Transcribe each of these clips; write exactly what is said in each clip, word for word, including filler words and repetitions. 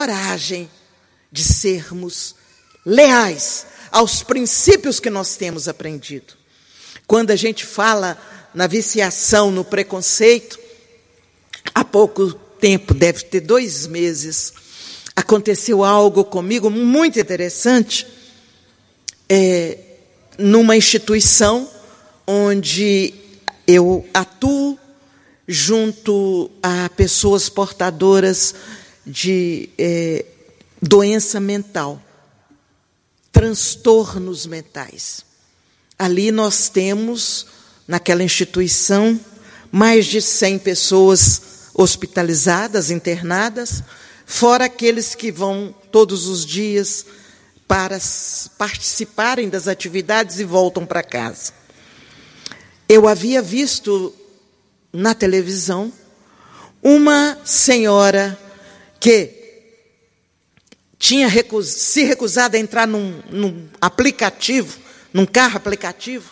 coragem de sermos leais aos princípios que nós temos aprendido. Quando a gente fala na viciação, no preconceito, há pouco tempo, deve ter dois meses, aconteceu algo comigo muito interessante, é, numa instituição onde eu atuo junto a pessoas portadoras de é, doença mental, transtornos mentais. Ali nós temos, naquela instituição, mais de cem pessoas hospitalizadas, internadas, fora aqueles que vão todos os dias para participarem das atividades e voltam para casa. Eu havia visto na televisão uma senhora que tinha recus- se recusado a entrar num, num aplicativo, num carro aplicativo,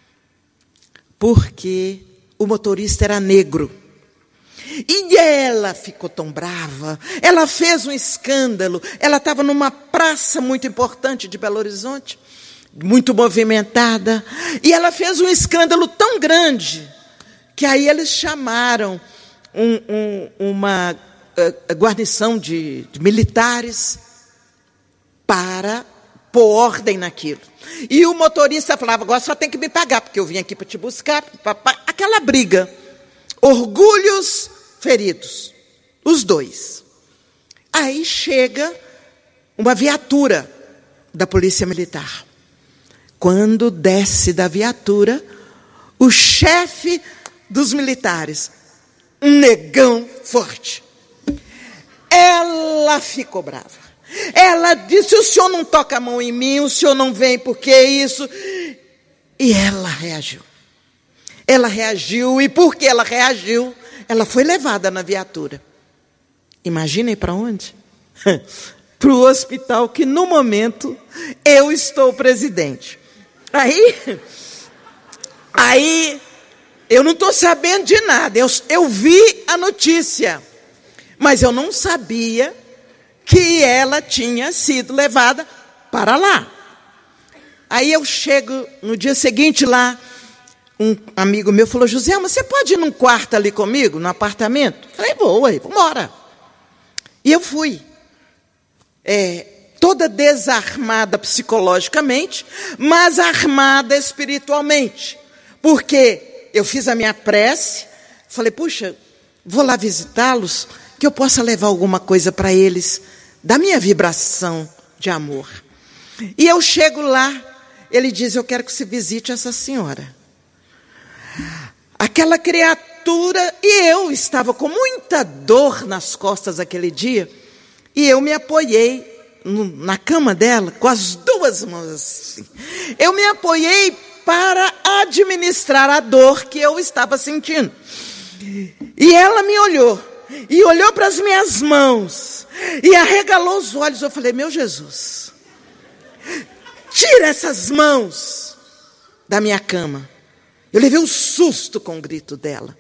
porque o motorista era negro. E ela ficou tão brava, ela fez um escândalo, ela estava numa praça muito importante de Belo Horizonte, muito movimentada, e ela fez um escândalo tão grande, que aí eles chamaram um, um, uma uh, guarnição de, de militares para pôr ordem naquilo. E o motorista falava, agora só tem que me pagar, porque eu vim aqui para te buscar, papá. Aquela briga, orgulhos feridos, os dois. Aí chega uma viatura da Polícia Militar. Quando desce da viatura, o chefe dos militares, um negão forte. Ela ficou brava. Ela disse, o senhor não toca a mão em mim, o senhor não vem porque isso. E ela reagiu. Ela reagiu, e porque ela reagiu, ela foi levada na viatura. Imaginem para onde? Para o hospital que, no momento, eu estou presidente. Aí, aí eu não estou sabendo de nada. Eu, eu vi a notícia, mas eu não sabia que ela tinha sido levada para lá. Aí eu chego no dia seguinte lá, um amigo meu falou, Joselma, você pode ir num quarto ali comigo, no apartamento? Falei, vou, aí, vamos embora. E eu fui. É, toda desarmada psicologicamente, mas armada espiritualmente. Porque eu fiz a minha prece, falei, puxa, vou lá visitá-los, que eu possa levar alguma coisa para eles, da minha vibração de amor. E eu chego lá, ele diz, eu quero que você visite essa senhora. Aquela criatura, e eu estava com muita dor nas costas aquele dia, e eu me apoiei no, na cama dela, com as duas mãos assim. Eu me apoiei para administrar a dor que eu estava sentindo. E ela me olhou, e olhou para as minhas mãos, e arregalou os olhos. Eu falei, meu Jesus, tira essas mãos da minha cama. Eu levei um susto com o grito dela.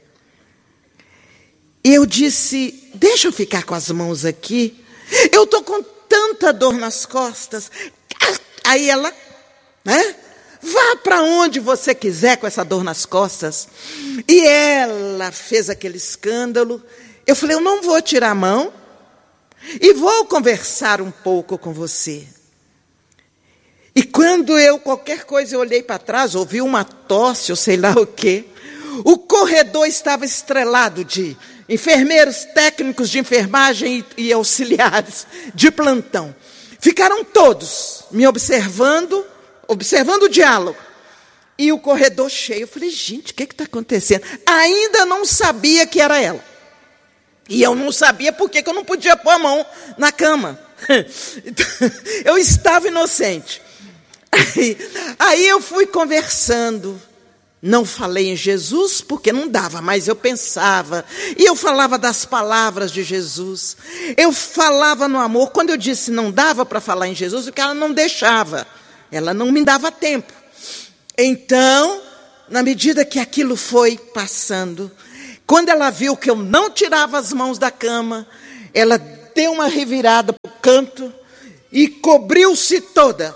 E eu disse, deixa eu ficar com as mãos aqui. Eu estou com tanta dor nas costas. Aí ela, né? Vá para onde você quiser com essa dor nas costas. E ela fez aquele escândalo. Eu falei, eu não vou tirar a mão e vou conversar um pouco com você. E quando eu, qualquer coisa, eu olhei para trás, ouvi uma tosse, ou sei lá o quê. O corredor estava estrelado de enfermeiros, técnicos de enfermagem e, e auxiliares de plantão. Ficaram todos me observando, observando o diálogo. E o corredor cheio. Eu falei, gente, o que está acontecendo? Ainda não sabia que era ela. E eu não sabia por que eu não podia pôr a mão na cama. Eu estava inocente. Aí, aí eu fui conversando, não falei em Jesus porque não dava, mas eu pensava, e eu falava das palavras de Jesus, eu falava no amor. Quando eu disse não dava para falar em Jesus, porque ela não deixava, ela não me dava tempo. Então, na medida que aquilo foi passando, quando ela viu que eu não tirava as mãos da cama, ela deu uma revirada para o canto e cobriu-se toda.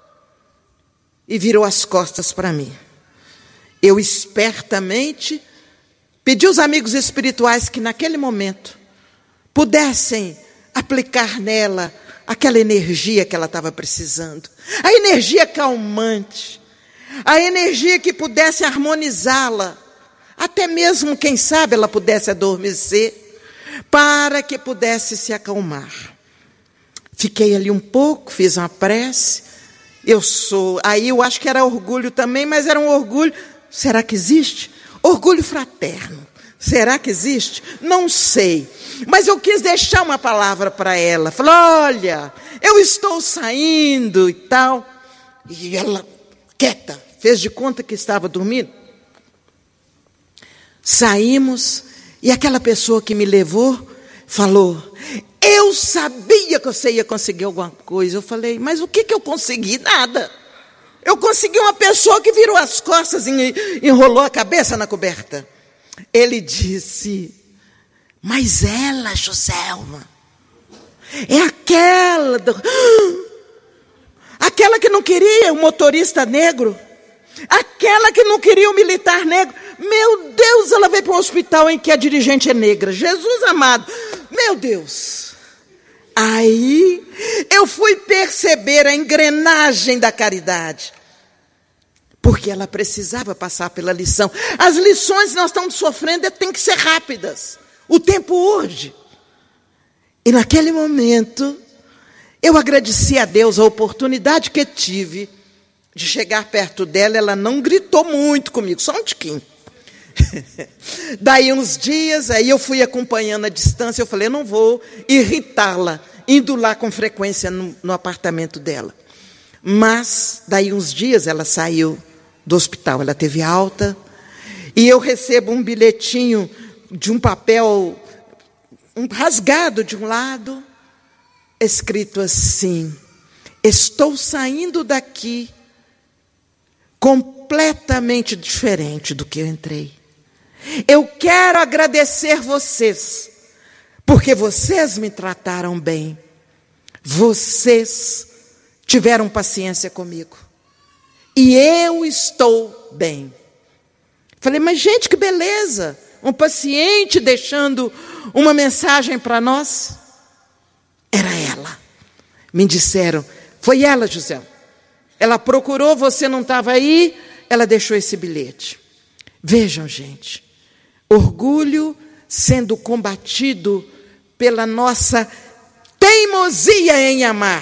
E virou as costas para mim. Eu espertamente pedi aos amigos espirituais que naquele momento pudessem aplicar nela aquela energia que ela estava precisando. A energia calmante. A energia que pudesse harmonizá-la. Até mesmo, quem sabe, ela pudesse adormecer. Para que pudesse se acalmar. Fiquei ali um pouco, fiz uma prece. Eu sou... Aí eu acho que era orgulho também, mas era um orgulho... Será que existe? Orgulho fraterno. Será que existe? Não sei. Mas eu quis deixar uma palavra para ela. Falei, olha, eu estou saindo e tal. E ela, quieta, fez de conta que estava dormindo. Saímos e aquela pessoa que me levou falou, eu sabia que você ia conseguir alguma coisa. Eu falei, mas o que, que eu consegui? Nada. Eu consegui uma pessoa que virou as costas e enrolou a cabeça na coberta. Ele disse, mas ela, Joselma, é aquela, do... aquela que não queria o motorista negro, aquela que não queria o militar negro. Meu Deus, ela veio para um hospital em que a dirigente é negra. Jesus amado, meu Deus. Aí eu fui perceber a engrenagem da caridade. Porque ela precisava passar pela lição. As lições que nós estamos sofrendo têm que ser rápidas. O tempo urge. E naquele momento, eu agradeci a Deus a oportunidade que tive de chegar perto dela. Ela não gritou muito comigo, só um tiquinho. Daí uns dias, aí eu fui acompanhando a distância. Eu falei, eu não vou irritá-la, indo lá com frequência no, no apartamento dela. Mas, daí uns dias, ela saiu do hospital, ela teve alta, e eu recebo um bilhetinho de um papel um, rasgado de um lado, escrito assim, estou saindo daqui completamente diferente do que eu entrei. Eu quero agradecer vocês, porque vocês me trataram bem, vocês tiveram paciência comigo. E eu estou bem. Falei, mas gente, que beleza. Um paciente deixando uma mensagem para nós. Era ela. Me disseram, foi ela, José. Ela procurou, você não estava aí, ela deixou esse bilhete. Vejam, gente. Orgulho sendo combatido pela nossa teimosia em amar.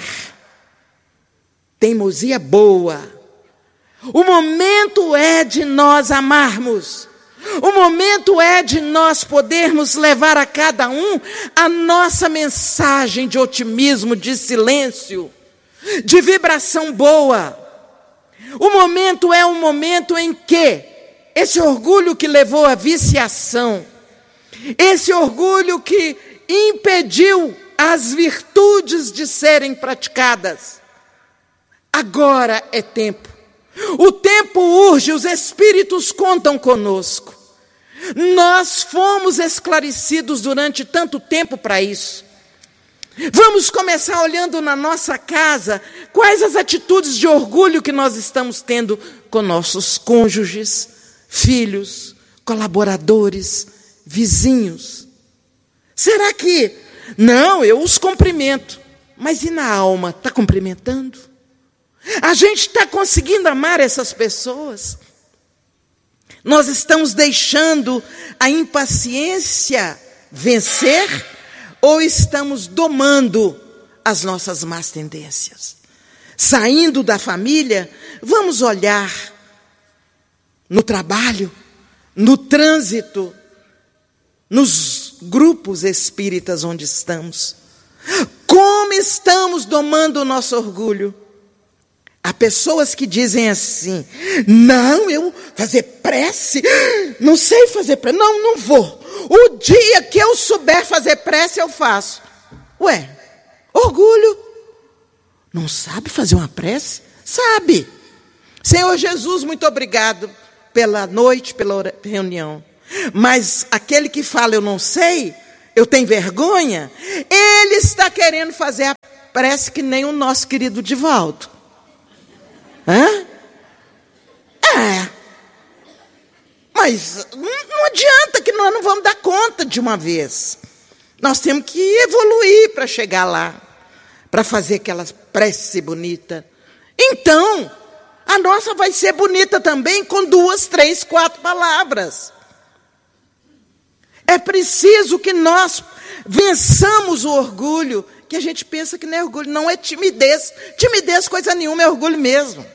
Teimosia boa. O momento é de nós amarmos. O momento é de nós podermos levar a cada um a nossa mensagem de otimismo, de silêncio, de vibração boa. O momento é um momento em que esse orgulho que levou à viciação, esse orgulho que impediu as virtudes de serem praticadas, agora é tempo. O tempo urge, os espíritos contam conosco. Nós fomos esclarecidos durante tanto tempo para isso. Vamos começar olhando na nossa casa quais as atitudes de orgulho que nós estamos tendo com nossos cônjuges, filhos, colaboradores, vizinhos. Será que, não, eu os cumprimento, mas e na alma, está cumprimentando? A gente está conseguindo amar essas pessoas? Nós estamos deixando a impaciência vencer ou estamos domando as nossas más tendências? Saindo da família, vamos olhar no trabalho, no trânsito, nos grupos espíritas onde estamos. Como estamos domando o nosso orgulho? Há pessoas que dizem assim, não, eu fazer prece, não sei fazer prece, não, não vou. O dia que eu souber fazer prece, eu faço. Ué, orgulho. Não sabe fazer uma prece? Sabe. Senhor Jesus, muito obrigado pela noite, pela reunião. Mas aquele que fala, eu não sei, eu tenho vergonha, ele está querendo fazer a prece que nem o nosso querido Divaldo. Hã? É. Mas não, não adianta que nós não vamos dar conta de uma vez. Nós temos que evoluir para chegar lá, para fazer aquela prece bonita. Então, a nossa vai ser bonita também com duas, três, quatro palavras. É preciso que nós vençamos o orgulho, que a gente pensa que não é orgulho, não é timidez. Timidez, coisa nenhuma, é orgulho mesmo.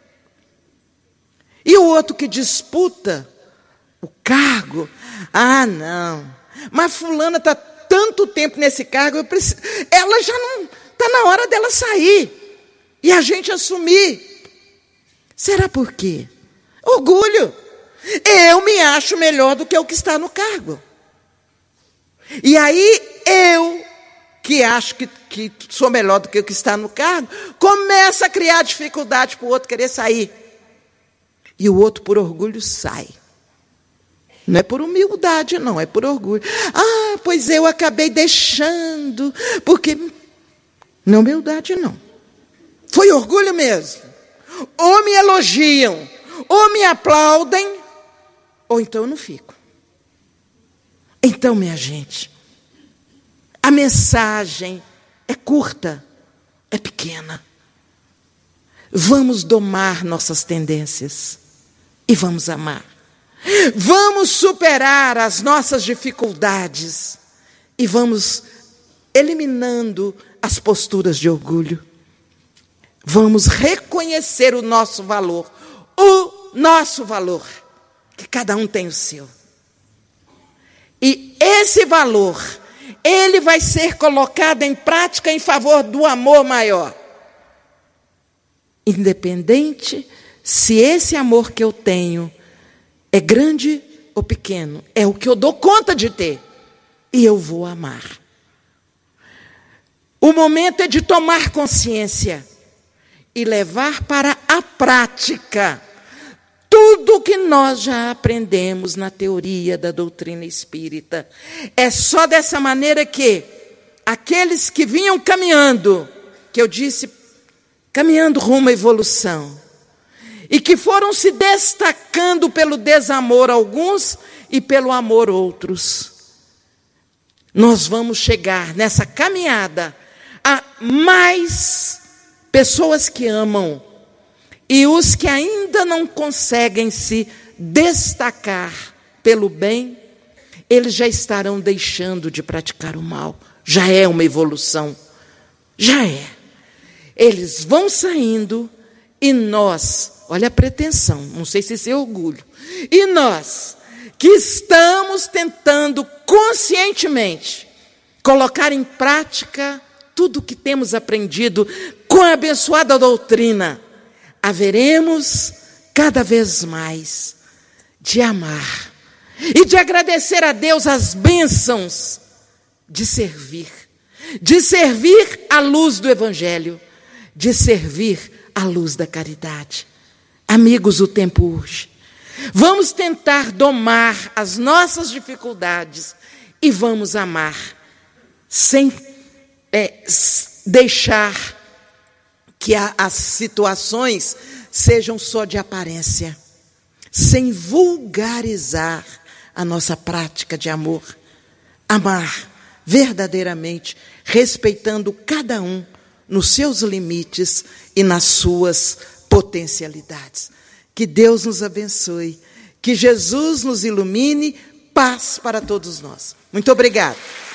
E o outro que disputa o cargo, ah, não, mas fulana está tanto tempo nesse cargo, eu preciso, ela já não, está na hora dela sair, e a gente assumir. Será por quê? Orgulho. Eu me acho melhor do que o que está no cargo. E aí, eu, que acho que, que sou melhor do que o que está no cargo, começa a criar dificuldade para o outro querer sair. E o outro, por orgulho, sai. Não é por humildade, não, é por orgulho. Ah, pois eu acabei deixando, porque... Não é humildade, não. Foi orgulho mesmo. Ou me elogiam, ou me aplaudem, ou então eu não fico. Então, minha gente, a mensagem é curta, é pequena. Vamos domar nossas tendências e vamos amar. Vamos superar as nossas dificuldades e vamos eliminando as posturas de orgulho. Vamos reconhecer o nosso valor, o nosso valor, que cada um tem o seu. E esse valor, ele vai ser colocado em prática em favor do amor maior. Independente se esse amor que eu tenho é grande ou pequeno, é o que eu dou conta de ter, e eu vou amar. O momento é de tomar consciência e levar para a prática tudo que nós já aprendemos na teoria da doutrina espírita. É só dessa maneira que aqueles que vinham caminhando, que eu disse, caminhando rumo à evolução, e que foram se destacando pelo desamor alguns e pelo amor outros, nós vamos chegar nessa caminhada a mais pessoas que amam, e os que ainda não conseguem se destacar pelo bem, eles já estarão deixando de praticar o mal. Já é uma evolução. Já é. Eles vão saindo e nós, olha a pretensão, não sei se isso é orgulho, e nós, que estamos tentando conscientemente colocar em prática tudo o que temos aprendido com a abençoada doutrina, haveremos cada vez mais de amar e de agradecer a Deus as bênçãos de servir, de servir à luz do Evangelho, de servir à luz da caridade. Amigos, o tempo urge. Vamos tentar domar as nossas dificuldades e vamos amar, sem é, deixar que a, as situações sejam só de aparência, sem vulgarizar a nossa prática de amor. Amar verdadeiramente, respeitando cada um nos seus limites e nas suas potencialidades. Que Deus nos abençoe, que Jesus nos ilumine, paz para todos nós. Muito obrigada.